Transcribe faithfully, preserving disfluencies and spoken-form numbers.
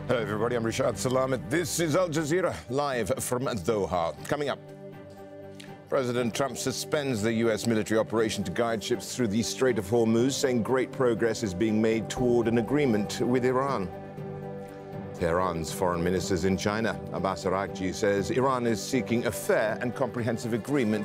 Hello everybody, I'm Rishad Salamat. This is Al Jazeera, live from Doha. Coming up, President Trump suspends the U S military operation to guide ships through the Strait of Hormuz, saying great progress is being made toward an agreement with Iran. Tehran's foreign ministers in China, Abbas Araghchi, says Iran is seeking a fair and comprehensive agreement